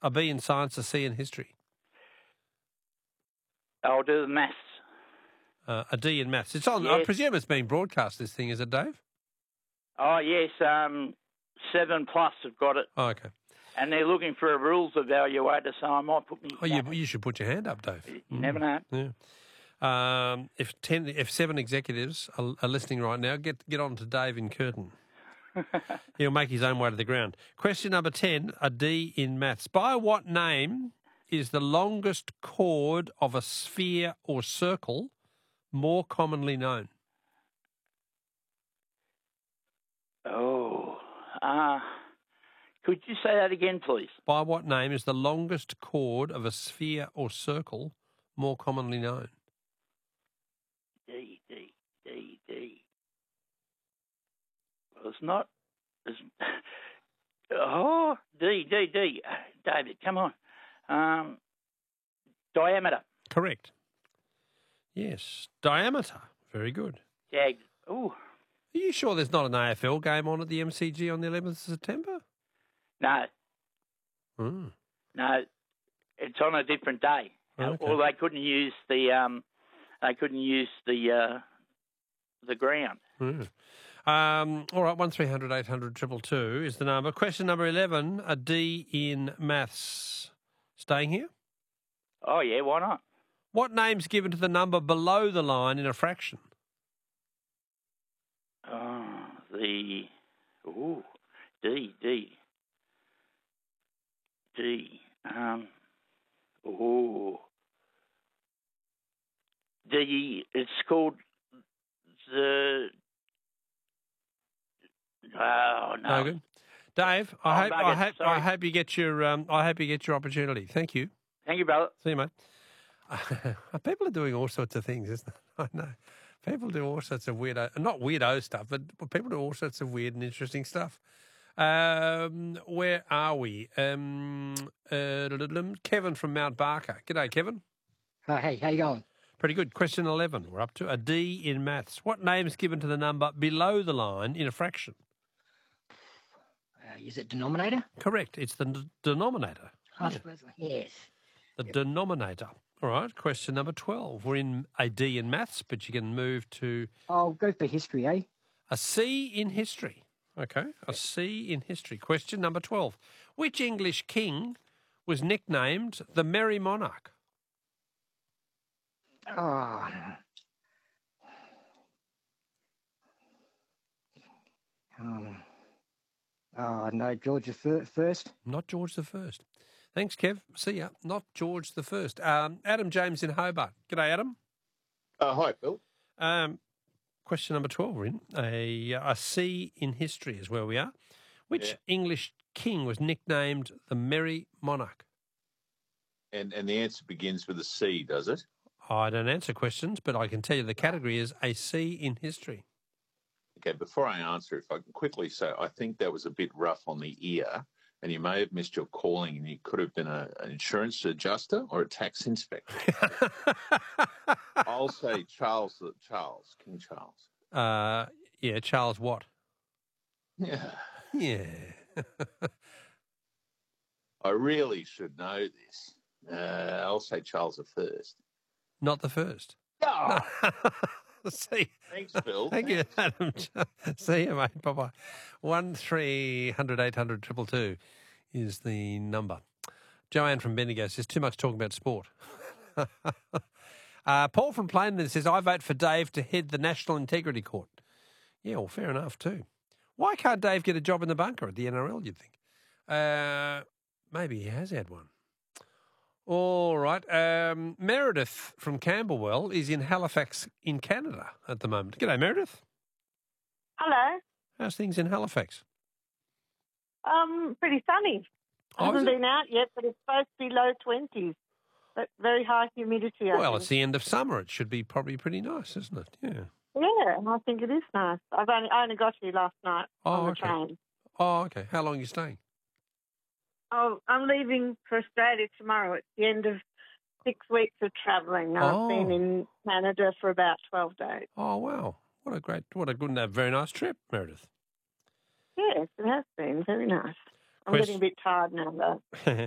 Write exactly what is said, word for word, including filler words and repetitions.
a B in science, a C in history. I'll do the maths. Uh, a D in maths. It's on. I Yes. presume it's being broadcast. This thing, is it, Dave? Oh, yes, um, Seven Plus have got it. Oh, okay. And they're looking for a rules evaluator, so I might put me... Oh, you, you should put your hand up, Dave. You never know. Yeah. Um, if ten, if seven executives are, are listening right now, get get on to Dave in Curtin. He'll make his own way to the ground. Question number ten, a D in maths. By what name is the longest chord of a sphere or circle more commonly known? Oh, uh, could you say that again, please? By what name is the longest chord of a sphere or circle more commonly known? D, D, D, D. Well, it's not... It's, oh, D, D, D. David, come on. Um, diameter. Correct. Yes, diameter. Very good. Jag. Ooh. Are you sure there's not an A F L game on at the M C G on the eleventh of September? No. Mm. No. It's on a different day. Okay. Or they couldn't use the... Um, they couldn't use the... Uh, the ground. Mm. Um, all right, one three hundred eight hundred two two two is the number. Question number eleven, a D in maths. Staying here? Oh, yeah, why not? What name's given to the number below the line in a fraction? Oh, the... Ooh, D, D. D. Um, ooh. D, it's called the... Oh, no. No good. Dave, I Oh, hope bugger, I hope I sorry. hope you get your um, I hope you get your opportunity. Thank you. Thank you, brother. See you, mate. People are doing all sorts of things, isn't it? I know. People do all sorts of weirdo, not weirdo stuff, but people do all sorts of weird and interesting stuff. Um, where are we? Um, uh, Kevin from Mount Barker. G'day, Kevin. Oh, hey, how you going? Pretty good. Question eleven. We're up to a D in maths. What name is given to the number below the line in a fraction? Uh, is it denominator? Correct. It's the d- denominator. I Yeah. suppose. Yes. The denominator. All right. Question number twelve. We're in a D in maths, but you can move to I'll go for history, eh? a C in history. Okay. A C in history. Question number twelve. Which English king was nicknamed the Merry Monarch? Oh. Um, oh, no, George the fir- first. Not George the First. Thanks, Kev. See ya. Not George the First. Um, Adam James in Hobart. G'day, Adam. Uh, hi, Bill. Um, question number twelve, we're in. A, a C in history is where we are. Which Yeah. English king was nicknamed the Merry Monarch? And and the answer begins with a C, does it? I don't answer questions, but I can tell you the category is a C in history. Okay, before I answer, if I can quickly say, I think that was a bit rough on the ear, and you may have missed your calling, and you could have been a, an insurance adjuster or a tax inspector. I'll say Charles, Charles, King Charles. uh, yeah, Charles what? Yeah, Yeah. I really should know this. Uh, I'll say Charles the First. Not the first. Oh, See. thanks, Bill. Thank you, Adam. See you, mate. Bye-bye. One three hundred eight hundred triple two is the number. Joanne from Bendigo says, too much talking about sport. uh, Paul from Plainland says, I vote for Dave to head the National Integrity Court. Yeah, well, fair enough too. Why can't Dave get a job in the bunker at the N R L, you'd think? Uh, maybe he has had one. All right. Um, Meredith from Camberwell is in Halifax in Canada at the moment. G'day, Meredith. Hello. How's things in Halifax? Um, pretty sunny. Oh, I is haven't it? been out yet, but it's supposed to be low twenties. But very high humidity. I Well, think. it's the end of summer. It should be probably pretty nice, isn't it? Yeah. Yeah, I think it is nice. I've only, I only got here last night Oh, on the okay. train. Oh, okay. How long are you staying? Oh, I'm leaving for Australia tomorrow. It's the end of six weeks of travelling. Oh. I've been in Canada for about twelve days. Oh, wow. What a great, what a good and a very nice trip, Meredith. Yes, it has been very nice. I'm Quest- getting a bit tired now, though.